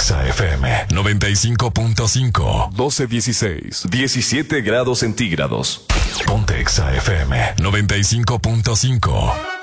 Exa FM 95.5. 12:16. 17 grados centígrados. Ponte Exa FM 95.5.